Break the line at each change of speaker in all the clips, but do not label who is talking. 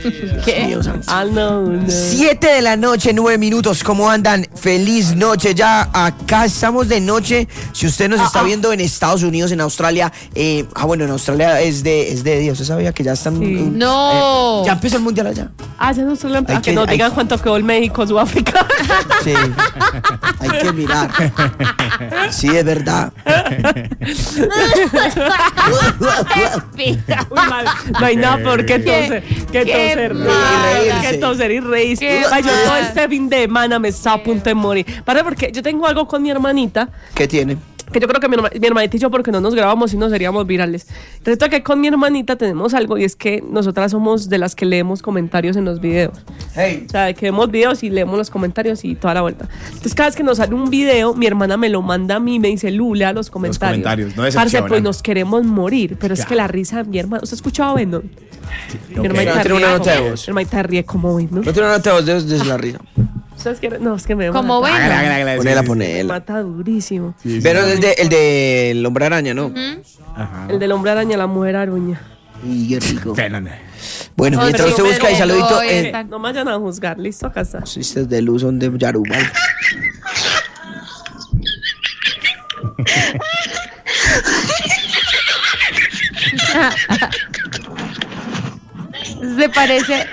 ¿Qué?
No.
7 de la noche, 9 minutos. ¿Cómo andan? Feliz noche. Ya acá estamos de noche. Si usted nos está viendo en Estados Unidos, en Australia. Bueno, en Australia es de Dios. ¿Usted sabía que ya están?
Sí.
No.
Ya empezó el mundial allá.
Ya no solo que nos digan cuánto quedó el México, Sudáfrica.
Sí. Hay que mirar. Sí, es verdad.
No hay nada peor que toser. Que toser y reírse. Yo todo este fin de semana me está a punto de morir. Porque yo tengo algo con mi hermanita.
¿Qué tiene?
Que yo creo que mi hermanita y yo, porque no nos grabamos y no seríamos virales. Resulta que con mi hermanita tenemos algo, y es que nosotras somos de las que leemos comentarios en los videos.
Hey.
O sea, de que vemos videos y leemos los comentarios y toda la vuelta. Entonces, cada vez que nos sale un video, mi hermana me lo manda a mí y me dice, lea los comentarios.
No
Parce, pues nos queremos morir, pero es que la risa de mi hermana... ¿Usted ha escuchado Venom? Mi hermanita
tiene una nota de voz.
Mi hermanita ríe como Venom.
No tiene una nota de voz desde la risa.
¿Sabes qué? No, es que me
Como
Ponela.
Me mata durísimo.
Sí,
Pero el del hombre araña, ¿no?
Ajá.
El del hombre araña, la mujer aruña.
Y qué rico.
Fernando.
Bueno,
No,
mientras usted
pero
busca y saludito
No me vayan a juzgar, listo, acá está.
Chistes de luz son de Yarumal.
Se parece.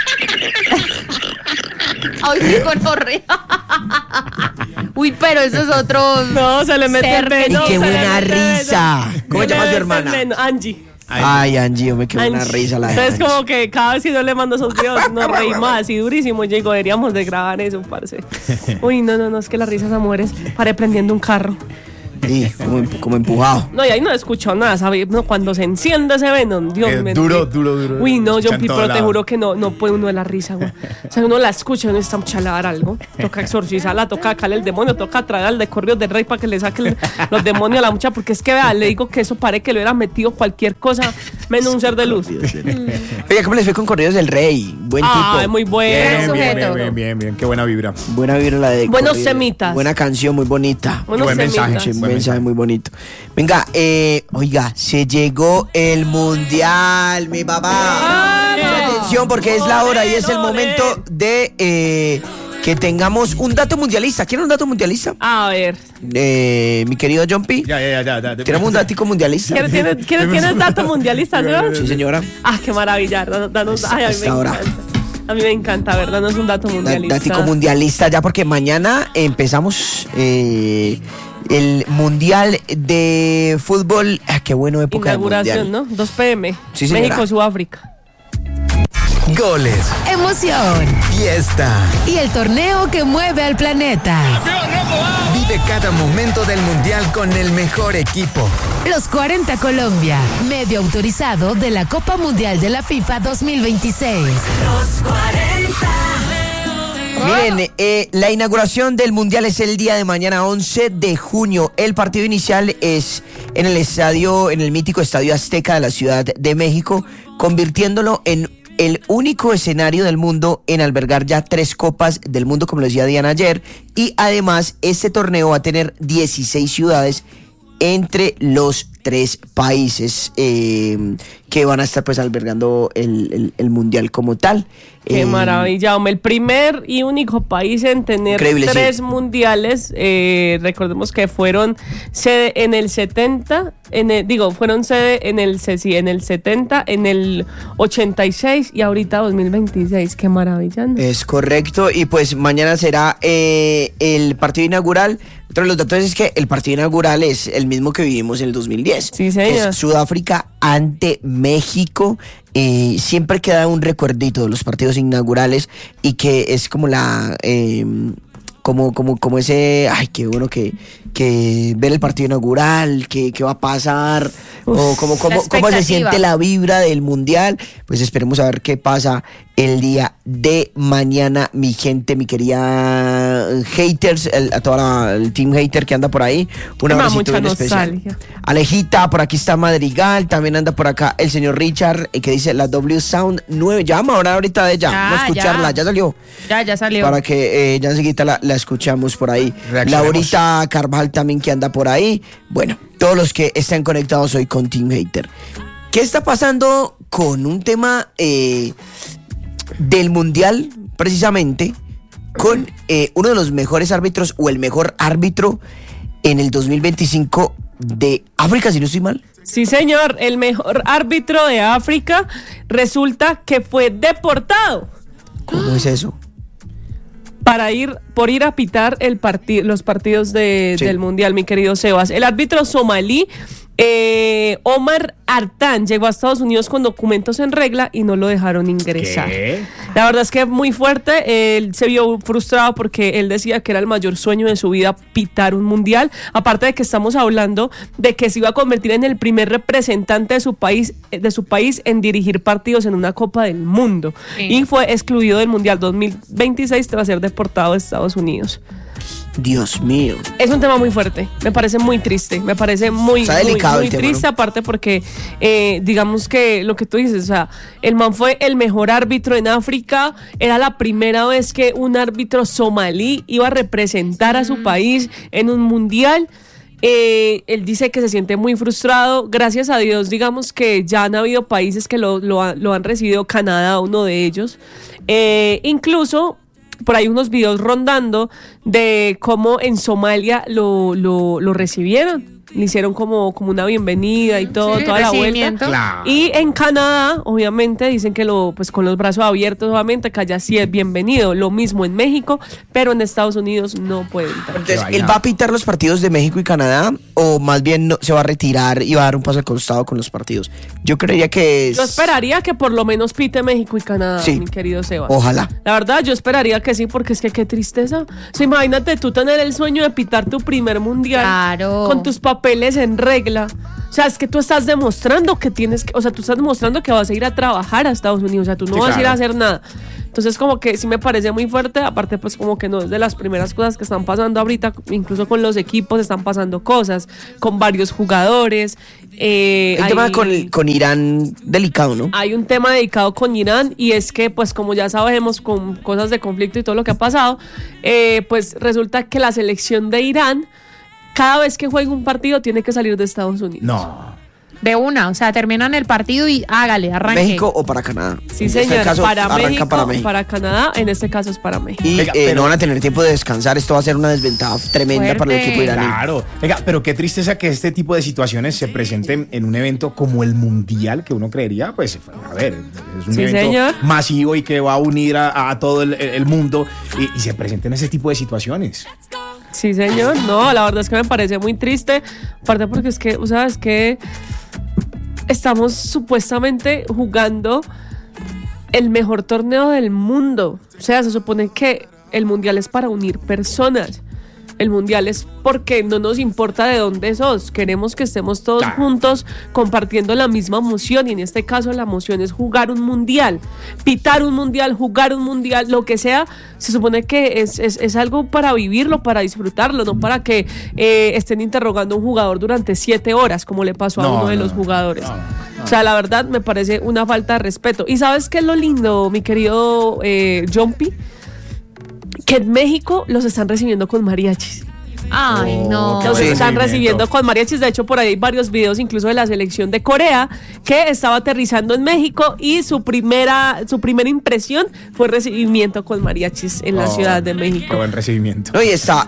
Ay, qué gonorrea. Uy, pero eso es otro.
No, se le mete el
¡Y
veneno.
qué
se le
buena
mete el
risa!
veneno.
¿Cómo se llama su hermana?
Angie.
Ay, Angie, hombre, qué buena risa la de
Entonces,
Angie.
como que cada vez que yo le mando esos videos, nos reímos así durísimo. Yo digo, deberíamos de grabar eso, parce. Uy, no, es que la risa de esa mujer es paré prendiendo un carro.
Sí, como empujado.
No, y ahí no escucho nada, ¿sabes? No, cuando se enciende ese Venom, Dios mío.
Duro.
Uy, no,
Escucha
John
en
P,
todo
pero te
lado.
juro que no puede uno de la risa, güey. O sea, uno la escucha y uno está a dar algo. Toca exorcizarla, toca sacarle el demonio, toca traer al de Correos del Rey para que le saque los demonios a la muchacha, porque es que, vea, le digo que eso parece que le hubiera metido cualquier cosa menos un ser de luz.
Oye, ¿cómo les fue con Corridos del Rey? Buen tipo.
Es muy bueno.
Bien. Qué buena vibra.
Buena vibra la de
Buenos
Corridos.
semitas.
Buena canción, muy bonita.
Buenos
Buen mensaje,
semitas.
Sí, un
Buen
mensaje
mensaje.
muy bonito. Venga, oiga, se llegó el mundial, mi papá. Mucha atención porque es la hora y es el momento de que tengamos un dato mundialista. ¿Quieren un dato mundialista?
A ver.
Mi querido John P.
Ya.
Tenemos un datico mundialista.
¿Tienes dato mundialista, no?
Sí, señora.
Ah, qué maravilla. Danos, ay, a mí me
Hasta ahora.
encanta. A mí me encanta, ¿verdad? No es un dato mundialista.
Datico mundialista ya porque mañana empezamos el mundial de fútbol. Qué bueno época del
Inauguración,
mundial.
¿no? 2 p.m.
Sí, señora.
México, Sudáfrica.
Goles,
Emoción
fiesta.
y el torneo que mueve al planeta.
Vive cada momento del mundial con el mejor equipo.
Los 40 Colombia, medio autorizado de la Copa Mundial de la FIFA 2026.
Miren, la inauguración del mundial es el día de mañana, 11 de junio. El partido inicial es en el mítico Estadio Azteca de la Ciudad de México, convirtiéndolo en el único escenario del mundo en albergar ya 3 copas del mundo, como lo decía Diana ayer, y además este torneo va a tener 16 ciudades entre los 3 países que van a estar pues albergando el mundial como tal.
Qué maravilla, hombre. El primer y único país en tener
Increíble,
3
sí.
mundiales. Recordemos que fueron sede en el 70, fueron sede en el 70, en el 86 y ahorita 2026. Qué maravilla, ¿no?
Es correcto, y pues mañana será el partido inaugural. Otro de los datos es que el partido inaugural es el mismo que vivimos en el 2010.
Sí, señor.
Es Sudáfrica ante México. Siempre queda un recuerdito de los partidos inaugurales y que es como como ese, ay, qué bueno que ver el partido inaugural, qué va a pasar, o cómo se siente la vibra del mundial. Pues esperemos a ver qué pasa el día de mañana, mi gente, mi querida haters, a todo el team hater que anda por ahí. Un abracito
mucha
bien especial.
nostalgia.
Alejita, por aquí está Madrigal, también anda por acá el señor Richard, que dice la W Sound 9. Llama ahorita de ella, vamos a escucharla, ya salió.
Ya salió.
Para que ya enseguida la escuchamos por ahí.
Reaccionemos.
Laurita Carvajal también que anda por ahí. Bueno, todos los que están conectados hoy con Team Hater. ¿Qué está pasando con un tema del Mundial, precisamente, con uno de los mejores árbitros o el mejor árbitro en el 2025 de África, si no estoy mal.
Sí, señor, el mejor árbitro de África resulta que fue deportado.
¿Cómo es eso?
Por ir a pitar los partidos del Mundial, mi querido Sebas. El árbitro somalí Omar Artan llegó a Estados Unidos con documentos en regla y no lo dejaron ingresar.
¿Qué?
La verdad es que es muy fuerte. Él se vio frustrado porque él decía que era el mayor sueño de su vida pitar un mundial. Aparte de que estamos hablando de que se iba a convertir en el primer representante de su país en dirigir partidos en una Copa del Mundo.
Sí.
Y fue excluido del Mundial 2026 tras ser deportado de Estados Unidos.
Dios mío.
Es un tema muy fuerte, me parece muy triste, me parece muy
delicado el tema,
triste,
¿no?
Aparte porque digamos que lo que tú dices, o sea, el man fue el mejor árbitro en África, era la primera vez que un árbitro somalí iba a representar a su país en un mundial. Él dice que se siente muy frustrado. Gracias a Dios, digamos que ya han habido países que lo han recibido, Canadá, uno de ellos. Incluso por ahí unos videos rondando de cómo en Somalia lo recibieron. Le hicieron como una bienvenida y todo,
Sí,
toda la vuelta.
recibimiento.
Claro.
Y en Canadá, obviamente, dicen que pues con los brazos abiertos, obviamente, que allá sí es bienvenido. Lo mismo en México, pero en Estados Unidos no puede entrar.
Entonces,
vaina.
¿él va a pitar los partidos de México y Canadá o más bien se va a retirar y va a dar un paso al costado con los partidos? Yo creería que
Yo esperaría que por lo menos pite México y Canadá,
Sí.
mi querido Sebas.
Ojalá.
La verdad, yo esperaría que sí, porque es que qué tristeza. O sea, imagínate tú tener el sueño de pitar tu primer mundial
Claro.
con tus papeles en regla. O sea, es que tú estás demostrando que tú estás demostrando que vas a ir a trabajar a Estados Unidos. O sea, tú no
Sí,
vas a ir a
claro.
hacer nada. Entonces, como que sí me parece muy fuerte. Aparte, pues como que no es de las primeras cosas que están pasando ahorita. Incluso con los equipos están pasando cosas, con varios jugadores.
el tema con Irán delicado, ¿no?
Hay un tema dedicado con Irán y es que, pues como ya sabemos, con cosas de conflicto y todo lo que ha pasado, pues resulta que la selección de Irán, cada vez que juega un partido, tiene que salir de Estados Unidos.
No.
De una, o sea, terminan el partido y hágale, arranque.
¿México o para Canadá?
Sí,
En este
señor,
caso,
para
arranca
México,
para
Canadá, en este caso es para México.
Y
Venga, pero-
no van a tener tiempo de descansar. Esto va a ser una desventaja tremenda para el
Fuerte.
equipo iraní.
Claro. Venga, pero qué tristeza que este tipo de situaciones se presenten en un evento como el Mundial, que uno creería, pues, a ver, es un
Sí,
evento
señor.
masivo y que va a unir a todo el mundo y se presenten ese tipo de situaciones.
Sí, señor. No, la verdad es que me parece muy triste. Aparte porque es que, ¿sabes qué? Estamos supuestamente jugando el mejor torneo del mundo. O sea, se supone que el mundial es para unir personas. El mundial es porque no nos importa de dónde sos. Queremos que estemos todos
Claro.
juntos compartiendo la misma emoción. Y en este caso la emoción es jugar un mundial. Pitar un mundial, jugar un mundial, lo que sea. Se supone que es algo para vivirlo, para disfrutarlo, no para que estén interrogando a un jugador durante 7 horas, como le pasó a
No,
uno de
no,
los jugadores.
no,
O sea, la verdad me parece una falta de respeto. ¿Y sabes qué es lo lindo, mi querido Jumpy? Que en México los están recibiendo con mariachis.
Ay, no.
Qué
Los
buen
están
recibimiento.
recibiendo con mariachis. De hecho, por ahí hay varios videos, incluso de la selección de Corea, que estaba aterrizando en México y su primera impresión fue recibimiento con mariachis en la
Oh,
Ciudad de
Qué
México.
buen recibimiento.
No, y está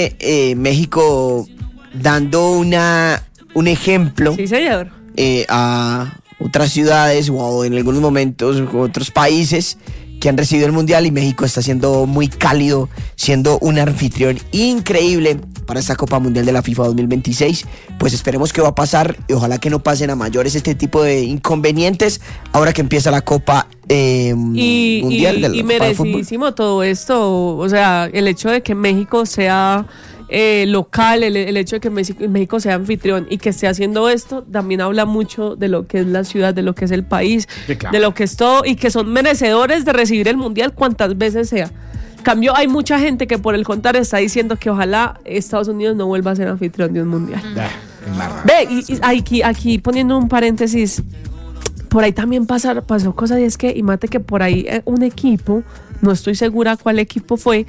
México dando un ejemplo
Sí, señor.
a otras ciudades o en algunos momentos otros países que han recibido el Mundial, y México está siendo muy cálido, siendo un anfitrión increíble para esta Copa Mundial de la FIFA 2026. Pues esperemos que va a pasar y ojalá que no pasen a mayores este tipo de inconvenientes ahora que empieza la Copa Mundial de la
y
Copa de Fútbol.
merecidísimo todo esto. O sea, el hecho de que México sea local, el hecho de que México sea anfitrión y que esté haciendo esto, también habla mucho de lo que es la ciudad, de lo que es el país,
Sí, claro.
de lo que es todo, y que son merecedores de recibir el mundial cuantas veces sea. En cambio, hay mucha gente que por el contrario está diciendo que ojalá Estados Unidos no vuelva a ser anfitrión de un mundial.
Embarrada.
Ve, y aquí poniendo un paréntesis, por ahí también pasó cosas, y es que, imagínate que por ahí un equipo, no estoy segura cuál equipo fue,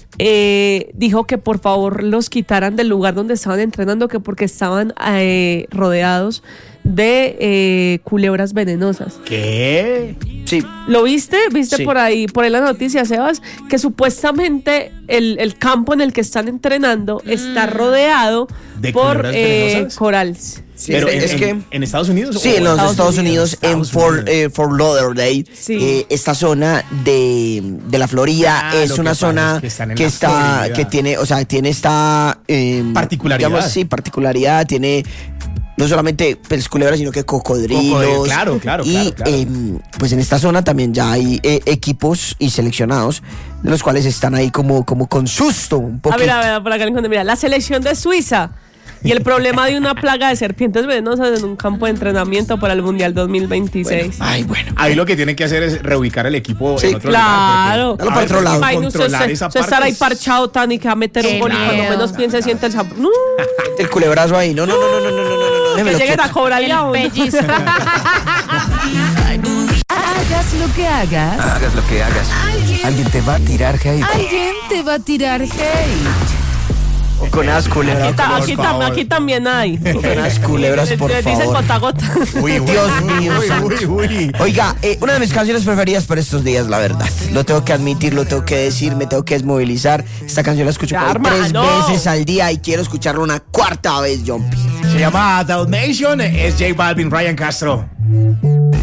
dijo que por favor los quitaran del lugar donde estaban entrenando, que porque estaban rodeados de culebras venenosas.
¿Qué?
Sí.
¿Lo viste? ¿Viste
Sí.
por ahí la noticia, Sebas? Que supuestamente el campo en el que están entrenando está rodeado
¿De
por
culebras venenosas?
corales.
Sí,
Pero
es que
en Estados Unidos.
sí, en los Estados Unidos, en Fort Lauderdale,
Sí.
esta zona de la Florida
Ah,
es
lo que
una
pasa
zona
es que están en
que
la
está,
Florida.
que tiene, o sea, tiene esta
Particularidad.
digamos, sí, particularidad, tiene no solamente pues, culebras, sino que cocodrilos.
Claro.
Y pues en esta zona también ya hay equipos y seleccionados, de los cuales están ahí como con susto un poco.
A ver, por acá le encontré, mira, la selección de Suiza y el problema de una plaga de serpientes venenosas en un campo de entrenamiento para el Mundial 2026.
Ay, bueno.
Ahí lo que tienen que hacer es reubicar el equipo
Sí,
en otro
Claro.
lugar.
Dalo para otro lado.
Imagínate usted
Controlar esa
estar
parte
ahí
es-
parchado tan y que va a meter un gol y cuando
miedo.
menos piense siente el sapo. No,
El culebrazo ahí. No.
que
Démelo
lleguen
quieto.
a cobrar ya.
El pellizco.
Hagas lo que hagas,
Hagas lo que hagas. Alguien te va a tirar hate.
alguien te va a tirar hate.
O con las culebras.
Aquí también hay.
Con las culebras, por
Les dicen
favor.
gota a gota.
Dios mío. santo.
Uy.
Oiga, una de mis canciones preferidas para estos días, la verdad. Lo tengo que admitir, lo tengo que decir, me tengo que desmovilizar. Esta canción la escucho
Ya,
por ahí 3
hermano.
veces al día y quiero escucharla una cuarta vez, Jumpy.
Se llama Dalmatian, es J Balvin, Ryan Castro.